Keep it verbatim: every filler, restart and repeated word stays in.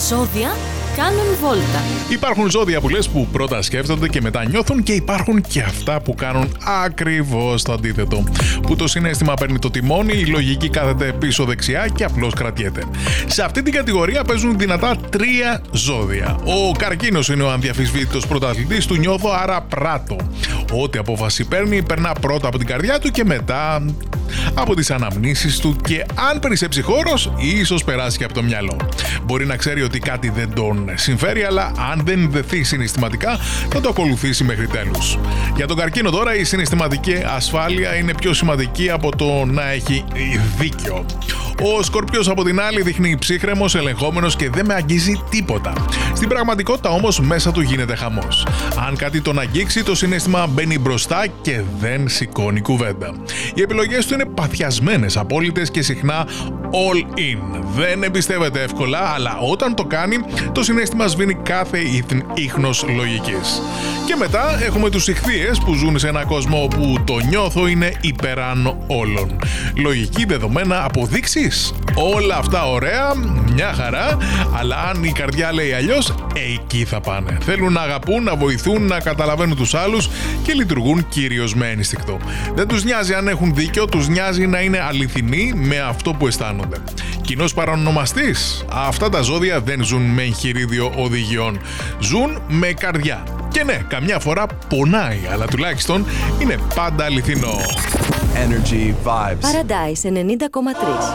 Ζώδια κάνουν βόλτα. Υπάρχουν ζώδια που λες που πρώτα σκέφτονται και μετά νιώθουν, και υπάρχουν και αυτά που κάνουν ακριβώς το αντίθετο. Που το συναίσθημα παίρνει το τιμόνι, η λογική κάθεται πίσω δεξιά και απλώς κρατιέται. Σε αυτή την κατηγορία παίζουν δυνατά τρία ζώδια. Ο Καρκίνος είναι ο ανδιαφυσβήτητος πρωταθλητής του νιώθω, άρα πράττω. Ό,τι απόφαση παίρνει, περνά πρώτα από την καρδιά του και μετά από τις αναμνήσεις του, και αν περισσέψει χώρος, ίσως περάσει και από το μυαλό. Μπορεί να ξέρει ότι κάτι δεν τον συμφέρει, αλλά αν δεν δεθεί συναισθηματικά, θα το ακολουθήσει μέχρι τέλους. Για τον Καρκίνο τώρα, η συναισθηματική ασφάλεια είναι πιο σημαντική από το να έχει δίκιο. Ο Σκορπιός από την άλλη δείχνει ψύχρεμος, ελεγχόμενος και δεν με αγγίζει τίποτα. Στην πραγματικότητα όμως μέσα του γίνεται χαμός. Αν κάτι τον αγγίξει, το συναίσθημα μπαίνει μπροστά και δεν σηκώνει κουβέντα. Οι επιλογές του είναι παθιασμένες, απόλυτες και συχνά all in. Δεν εμπιστεύεται εύκολα, αλλά όταν το κάνει, το συναίσθημα σβήνει κάθε ίχνος λογικής. Και μετά έχουμε τους Ιχθύες που ζουν σε έναν κόσμο όπου το νιώθω είναι υπεράνω όλων. Λογική, δεδομένα, αποδείξεις. Όλα αυτά ωραία, μια χαρά, αλλά αν η καρδιά λέει αλλιώς, εκεί θα πάνε. Θέλουν να αγαπούν, να βοηθούν, να καταλαβαίνουν τους άλλους και λειτουργούν κυρίως με ένστικτο. Δεν τους νοιάζει αν έχουν δίκιο, τους νοιάζει να είναι αληθινοί με αυτό που αισθάνονται. Κοινός παρανομαστής, αυτά τα ζώδια δεν ζουν με εγχειρίδιο οδηγιών. Ζουν με καρδιά. Και ναι, καμιά φορά πονάει, αλλά τουλάχιστον είναι πάντα αληθινό. Energy Vibes. Paradise ενενήντα κόμμα τρία.